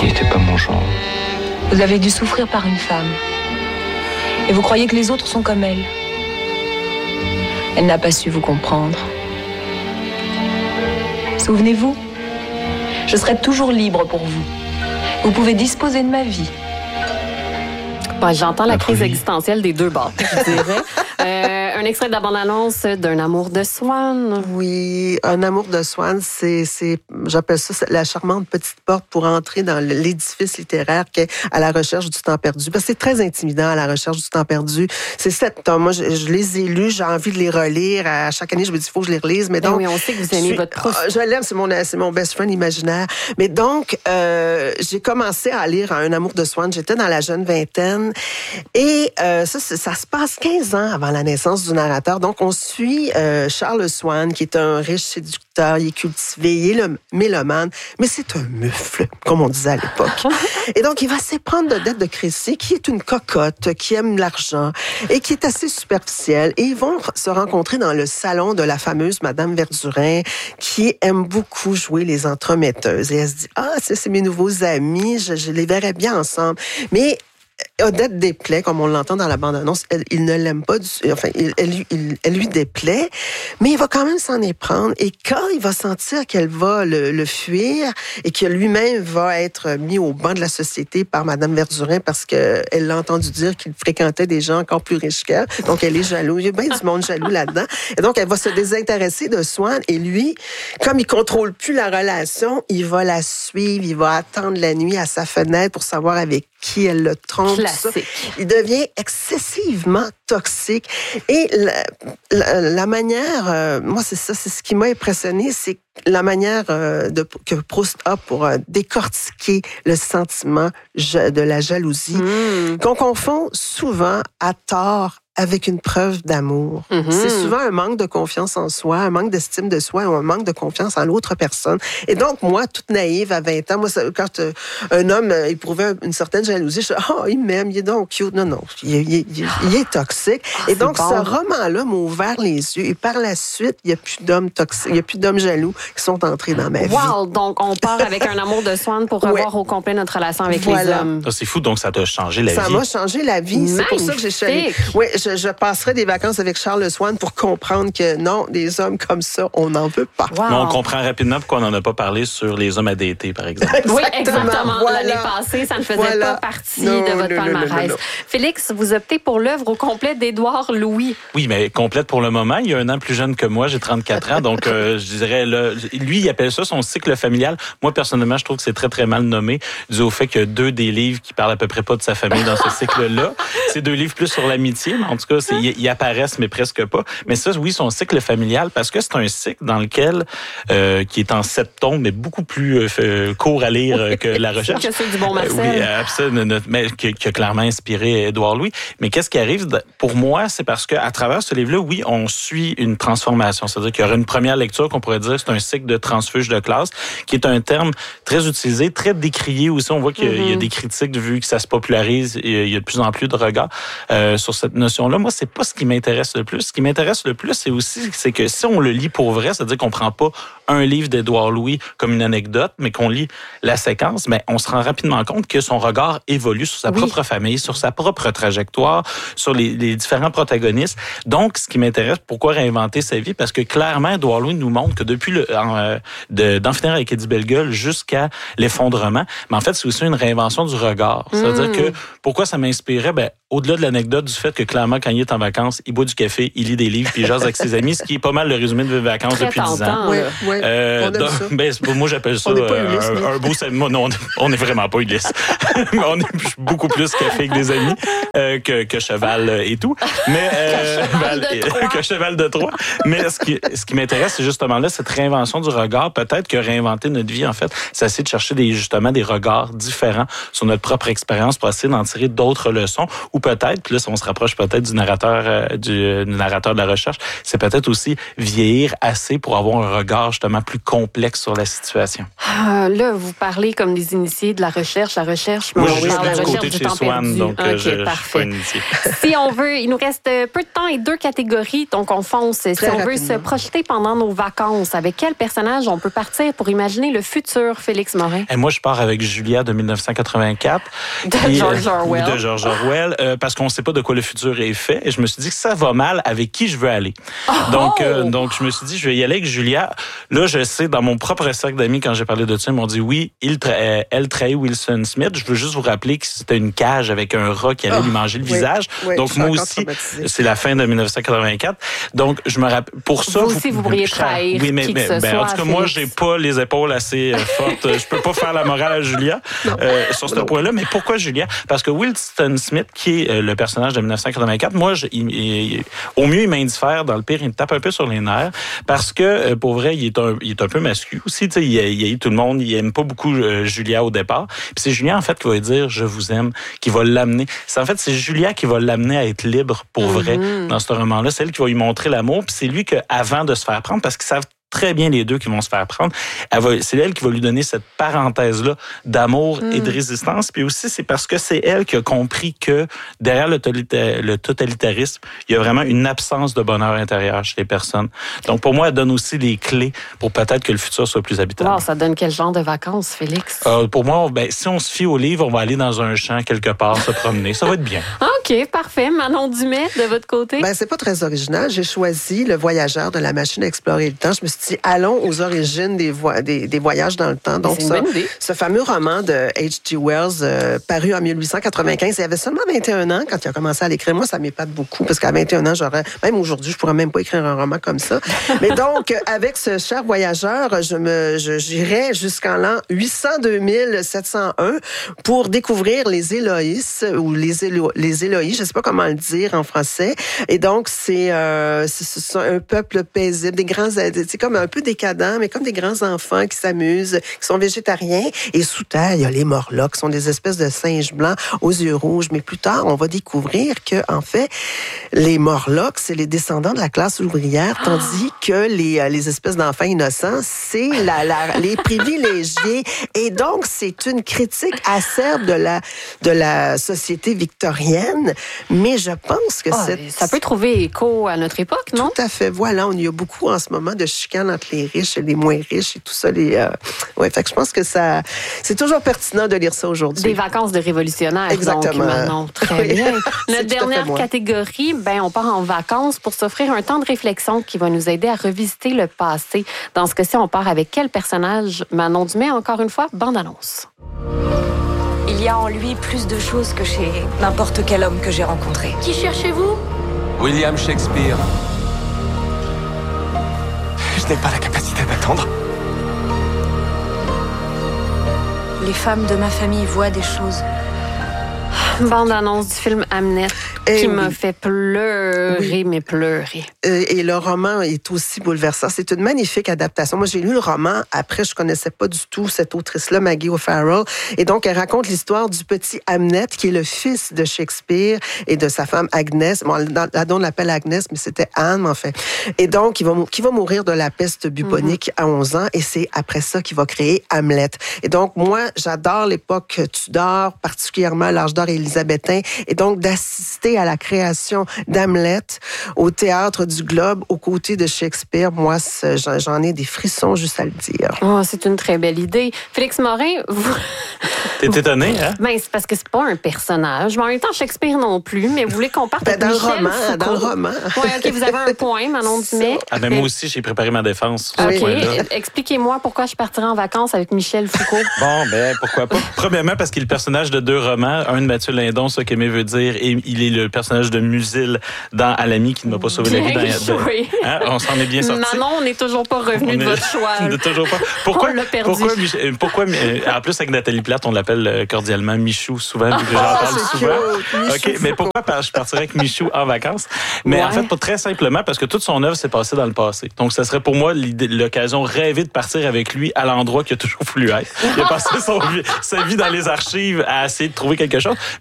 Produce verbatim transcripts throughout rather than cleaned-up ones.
qui n'était pas mon genre. Vous avez dû souffrir par une femme. Et vous croyez que les autres sont comme elle. Elle n'a pas su vous comprendre. Souvenez-vous, je serai toujours libre pour vous. Vous pouvez disposer de ma vie. Ben, j'entends la Notre crise vie. existentielle des deux bords, je dirais. Euh, un extrait de la bande-annonce d'Un amour de Swann. Oui, Un amour de Swann, c'est, c'est, j'appelle ça la charmante petite porte pour entrer dans l'édifice littéraire qui est À la recherche du temps perdu. Parce que c'est très intimidant, À la recherche du temps perdu. C'est sept tomes. Moi, je, je les ai lus, j'ai envie de les relire. À chaque année, je me dis, il faut que je les relise. Mais donc, oui, on sait que vous aimez suis, votre prof. Je l'aime, c'est mon, c'est mon best friend imaginaire. Mais donc, euh, j'ai commencé à lire Un amour de Swann. J'étais dans la jeune vingtaine. Et euh, ça, ça se passe quinze ans avant la naissance du narrateur. Donc, on suit euh, Charles Swann, qui est un riche séducteur, il est cultivé, il est le mélomane, mais c'est un mufle, comme on disait à l'époque. Et donc, il va s'éprendre de dette de crédit, qui est une cocotte, qui aime l'argent et qui est assez superficielle. Et ils vont se rencontrer dans le salon de la fameuse Madame Verdurin, qui aime beaucoup jouer les entremetteuses. Et elle se dit, ah, ça, c'est mes nouveaux amis, je, je les verrais bien ensemble. Mais Odette déplaît, comme on l'entend dans la bande-annonce, elle, il ne l'aime pas, du, enfin, il, elle, lui, il, elle lui déplaît, mais il va quand même s'en éprendre. Et quand il va sentir qu'elle va le, le fuir et que lui-même va être mis au banc de la société par Madame Verdurin parce qu'elle l'a entendu dire qu'il fréquentait des gens encore plus riches qu'elle, donc elle est jalouse. Il y a bien du monde jaloux là-dedans. Et donc, elle va se désintéresser de Swann et lui, comme il contrôle plus la relation, il va la suivre, il va attendre la nuit à sa fenêtre pour savoir avec qui elle le trompe. Classique. Il devient excessivement toxique. Et la, la, la manière, euh, moi, c'est ça, c'est ce qui m'a impressionné, c'est la manière euh, de, que Proust a pour euh, décortiquer le sentiment de la jalousie, mmh. qu'on confond souvent à tort avec une preuve d'amour. Mm-hmm. C'est souvent un manque de confiance en soi, un manque d'estime de soi ou un manque de confiance en l'autre personne. Et donc, moi, toute naïve à vingt ans, moi, ça, quand euh, un homme euh, éprouvait une certaine jalousie, je dis, oh, il m'aime, il est donc cute. Non, non, il, il, il, il est toxique. Ah, et donc, bon. Ce roman-là m'a ouvert les yeux. Et par la suite, il n'y a plus d'hommes toxiques, il n'y a plus d'hommes jaloux qui sont entrés dans ma vie. Wow! Donc, on part avec Un amour de Swann pour revoir ouais. au complet notre relation avec voilà. les hommes. Ah, c'est fou, donc ça t'a changé la ça vie. Ça m'a changé la vie. Magnifique. C'est pour ça que j'ai choisi. Oui, je, je passerai des vacances avec Charles Swann pour comprendre que non, des hommes comme ça, on n'en veut pas. Wow. Mais on comprend rapidement pourquoi on n'en a pas parlé sur les hommes à dater, par exemple. Exactement. Oui, exactement. Voilà. L'année passée, ça ne faisait voilà. pas partie non, de votre palmarès. Félix, vous optez pour l'œuvre au complet d'Édouard Louis. Oui, mais complète pour le moment. Il est un an plus jeune que moi, j'ai trente-quatre ans, donc euh, je dirais, le, lui, il appelle ça son cycle familial. Moi, personnellement, je trouve que c'est très, très mal nommé, dû au fait qu'il y a deux des livres qui parlent à peu près pas de sa famille dans ce cycle-là. C'est deux livres plus sur l'amitié, mais en tout cas, c'est, ils apparaissent, mais presque pas. Mais ça, oui, son cycle familial, parce que c'est un cycle dans lequel, euh, qui est en sept tomes, mais beaucoup plus euh, court à lire euh, que La Recherche. Que c'est du bon Marcel. Euh, oui, absolument, mais qui, qui a clairement inspiré Édouard Louis. Mais qu'est-ce qui arrive pour moi, c'est parce que à travers ce livre-là, oui, on suit une transformation. C'est-à-dire qu'il y aura une première lecture qu'on pourrait dire que c'est un cycle de transfuge de classe, qui est un terme très utilisé, très décrié aussi. On voit qu'il y a, mm-hmm. il y a des critiques vu que ça se popularise, et il y a de plus en plus de regards euh, sur cette notion-là. Moi, c'est pas ce qui m'intéresse le plus. Ce qui m'intéresse le plus, c'est aussi c'est que si on le lit pour vrai, c'est-à-dire qu'on prend pas un livre d'Édouard Louis comme une anecdote, mais qu'on lit la séquence, mais on se rend rapidement compte que son regard évolue sur sa oui. propre famille, sur sa propre trajectoire, sur les, les différents protagonistes. Donc, ce qui m'intéresse, pourquoi réinventer sa vie? Parce que clairement, Édouard Louis nous montre que depuis le, euh, de, d'en finir avec Eddie Bellegueule jusqu'à l'effondrement, mais en fait, c'est aussi une réinvention du regard. C'est-à-dire mmh. que pourquoi ça m'inspirait? Ben, au-delà de l'anecdote du fait que clairement, quand il est en vacances, il boit du café, il lit des livres, puis il jase avec ses amis, ce qui est pas mal le résumé de vacances Très depuis dix ans. Oui, oui. Euh, donc, ben, moi, j'appelle ça euh, Ulysse, un, un beau samedi. Non, on n'est vraiment pas Ulysse. Mais on est beaucoup plus café que des amis, euh, que, que cheval et tout. Mais, euh, cheval ben, que cheval de Troie. Mais ce qui, ce qui m'intéresse, c'est justement là, cette réinvention du regard. Peut-être que réinventer notre vie, en fait, c'est essayer de chercher des, justement des regards différents sur notre propre expérience pour essayer d'en tirer d'autres leçons ou peut-être, puis là, si on se rapproche peut-être du narrateur, euh, du, du narrateur de la recherche, c'est peut-être aussi vieillir assez pour avoir un regard justement plus complexe sur la situation. Ah, là, vous parlez comme des initiés de la recherche, la recherche, mais Moi, on je suis parle de la du recherche côté de du chez temps Swan, perdu. donc okay, je, je parfait. suis pas initié. Si on veut, il nous reste peu de temps et deux catégories, donc on fonce. Très si on rapidement. veut se projeter pendant nos vacances, avec quel personnage on peut partir pour imaginer le futur, Félix Morin? Et moi, je pars avec Julia de dix-neuf cent quatre-vingt-quatre. De Puis, George euh, Orwell. De George Orwell, euh, parce qu'on ne sait pas de quoi le futur est fait. Et je me suis dit que ça va mal, avec qui je veux aller. Oh! Donc, euh, donc, je me suis dit, je vais y aller avec Julia. Là, je sais, dans mon propre cercle d'amis, quand j'ai parlé de ça, ils m'ont dit, oui, il tra- euh, elle trahit Wilson Smith. Je veux juste vous rappeler que c'était une cage avec un rat qui allait Oh, lui manger le oui, visage. oui, donc, je suis moi encore aussi, traumatisée. c'est la fin de dix-neuf cent quatre-vingt-quatre. Donc, je me rappelle, pour ça... Vous aussi, vous pourriez je- trahir Oui, mais, qui que mais ce ben, en soit, tout cas, moi, Félix. j'ai pas les épaules assez euh, fortes. Je peux pas faire la morale à Julia euh, sur ce Non. point-là. Mais pourquoi Julia? Parce que Wilson Smith, qui est euh, le personnage de dix-neuf cent quatre-vingt-quatre, moi, je, il, il- au mieux, il m'indiffère. Dans le pire, il me tape un peu sur les nerfs. Parce que, euh, pour vrai, il est un, il est un peu mascu aussi. Tu sais, il, il haït tout le monde. Il aime pas beaucoup euh, Julia au départ. Puis c'est Julia, en fait, qui va lui dire « je vous aime », qui va l'amener. C'est, en fait, c'est Julia qui va l'amener à être libre pour vrai Mm-hmm. dans ce roman-là. C'est elle qui va lui montrer l'amour. Puis c'est lui que, avant de se faire prendre, parce qu'ils savent très bien les deux qui vont se faire prendre. Elle va, c'est elle qui va lui donner cette parenthèse-là d'amour Mm. et de résistance. Puis aussi, c'est parce que c'est elle qui a compris que derrière le, tolita- le totalitarisme, il y a vraiment une absence de bonheur intérieur chez les personnes. Donc, pour moi, elle donne aussi les clés pour peut-être que le futur soit plus habitable. Wow, ça donne quel genre de vacances, Félix? Euh, pour moi, ben, si on se fie au livre, on va aller dans un champ quelque part, se promener. Ça va être bien. OK, parfait. Manon Dumais, de votre côté? Ben, c'est pas très original. J'ai choisi Le Voyageur de la machine à explorer le temps. Je me suis dit, allons aux origines des, vo- des, des voyages dans le temps. Donc, c'est une ça, bonne idée. ce fameux roman de H G Wells, euh, paru en dix-huit cent quatre-vingt-quinze, il avait seulement vingt et un ans quand il a commencé à l'écrire. Moi, ça m'épate beaucoup parce qu'à vingt et un ans, j'aurais, même aujourd'hui, je pourrais même pas écrire un roman comme ça. Mais donc, avec ce cher voyageur, je me, je, j'irai jusqu'en l'an huit cent deux mille sept cent un pour découvrir les Éloïs ou les, Élo, les Éloïs, je sais pas comment le dire en français. Et donc, c'est, euh, c'est, c'est un peuple paisible, des grands, c'est comme un peu décadent, mais comme des grands enfants qui s'amusent, qui sont végétariens. Et sous terre, il y a les Morlocks, qui sont des espèces de singes blancs aux yeux rouges. Mais plus tard, on va découvrir que, en fait, les Morlocks, c'est les descendants de la classe ouvrière, tandis que les, les espèces d'enfants innocents, c'est la, la, les privilégiés. Et donc, c'est une critique acerbe de la, de la société victorienne. Mais je pense que Ah, cette... ça peut trouver écho à notre époque, non? Tout à fait. Voilà, on y a beaucoup en ce moment de chicanes entre les riches et les moins riches et tout ça. Les, euh... ouais, fait que je pense que ça, c'est toujours pertinent de lire ça aujourd'hui. Des vacances de révolutionnaires. Exactement. Donc, Manon, très Oui. bien. C'est Notre tout à fait dernière moi. catégorie, ben, on part en vacances pour s'offrir un temps de réflexion qui va nous aider à revisiter le passé. Dans ce cas-ci, on part avec quel personnage? Manon Dumais, encore une fois, bande-annonce. Il y a en lui plus de choses que chez n'importe quel homme que j'ai rencontré. Qui cherchez-vous? William Shakespeare. Je n'ai pas la capacité d'attendre. Les femmes de ma famille voient des choses. Bande-annonce du film Hamnet Eh qui oui. m'a fait pleurer, Oui. mais pleurer. Euh, Et le roman est aussi bouleversant. C'est une magnifique adaptation. Moi, j'ai lu le roman. Après, je connaissais pas du tout cette autrice-là, Maggie O'Farrell. Et donc, elle raconte l'histoire du petit Hamnet, qui est le fils de Shakespeare et de sa femme Agnès. Bon, la la donne l'appelle Agnès, mais c'était Anne, en fait. Et donc, il va, mou- qui va mourir de la peste bubonique à onze ans. Et c'est après ça qu'il va créer Hamlet. Et donc, moi, j'adore l'époque Tudor, particulièrement l'âge d'or élisabétain. Et donc, d'assister à la création d'Hamlet au Théâtre du Globe aux côtés de Shakespeare, moi, c'est- j'en j'en ai des frissons juste à le dire. Oh, c'est une très belle idée. Félix Morin, vous... T'es étonné, hein? Ben, c'est parce que c'est pas un personnage. Mais en même temps, Shakespeare non plus. Mais vous voulez qu'on parte Ben, avec dans le Michel roman, Foucault? dans le roman. Oui, OK, vous avez un point, Manon Dumais. Ah, ben, moi aussi, j'ai préparé ma défense sur ce OK. point-là. Expliquez-moi pourquoi je partirais en vacances avec Michel Foucault. Bon, ben pourquoi pas. Premièrement, parce qu'il est le personnage de deux romans. Un de Mathieu Lindon, ce qu'Aimé veut dire, et il est le personnage de Musil dans À l'ami qui ne m'a pas sauvé la vie. Bien Dans, joué. Hein? On s'en est bien sorti. Manon, on n'est toujours pas revenu On de est- votre choix. on est toujours pas. Pourquoi, On l'a perdu. pourquoi, Mich- euh, pourquoi, euh, en plus, avec Nathalie Plate, on l'appelle euh, cordialement Michou, souvent, vu que j'en parle c'est souvent. cute, Michou OK, mais pourquoi par- je partirais avec Michou en vacances? Mais Ouais. en fait, pas très simplement, parce que toute son œuvre s'est passée dans le passé. Donc, ça serait pour moi l'idée- l'occasion rêvée de partir avec lui à l'endroit qu'il a toujours voulu être. Il a passé son vie- sa vie dans les archives à essayer de trouver quelque chose.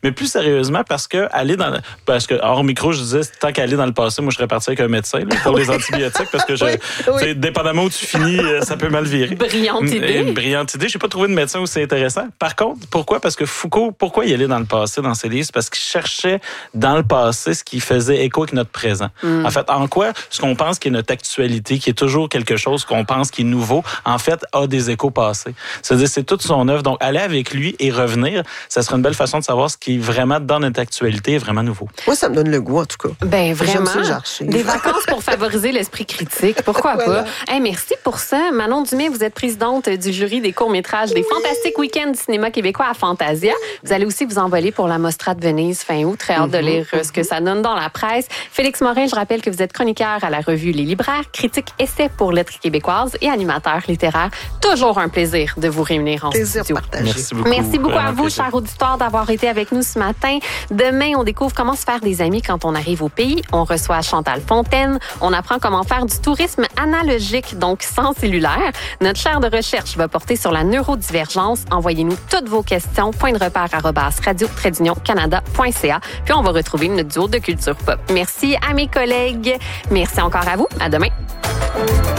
Mais plus sérieusement, parce que aller dans, parce que hors micro, je disais, tant qu'aller dans le passé, moi, je serais parti avec un médecin là, pour les antibiotiques, parce que je, oui, oui. dépendamment où tu finis, ça peut mal virer. Brillante idée. Une brillante idée. J'ai pas trouvé de médecin où c'est intéressant. Par contre, pourquoi? Parce que Foucault, pourquoi il allait dans le passé dans ses livres? C'est parce qu'il cherchait dans le passé ce qui faisait écho avec notre présent. Mm. En fait, en quoi ce qu'on pense qui est notre actualité, qui est toujours quelque chose qu'on pense qui est nouveau, en fait, a des échos passés. C'est-à-dire, c'est toute son œuvre. Donc, aller avec lui et revenir, ça serait une belle façon de savoir ce qui est vraiment dans notre actualité est vraiment nouveau. Moi, ça me donne le goût, en tout cas. Ben vraiment. Des vacances pour favoriser l'esprit critique. Pourquoi voilà. pas? Hey, merci pour ça. Manon Dumais, vous êtes présidente du jury des courts-métrages des oui. Fantastiques Week-ends du cinéma québécois à Fantasia. Vous allez aussi vous envoler pour la Mostra de Venise fin août. Très hâte mm-hmm, de lire mm-hmm. ce que ça donne dans la presse. Félix Morin, je rappelle que vous êtes chroniqueur à la revue Les Libraires, critique essai pour Lettres québécoises et animateur littéraire. Toujours un plaisir de vous réunir en plaisir studio. Partagé. Merci beaucoup. Merci beaucoup Vraiment à vous, plaisir. chers auditeurs, d'avoir été avec nous ce matin. Demain, on découvre comment se faire des amis quand on arrive au pays. On reçoit Chantal Fontaine. On apprend comment faire du tourisme analogique, donc sans cellulaire. Notre chaire de recherche va porter sur la neurodivergence. Envoyez-nous toutes vos questions. Point de repère arobase radio trait d'union canada point c a. Puis on va retrouver notre duo de culture pop. Merci à mes collègues. Merci encore à vous. À demain.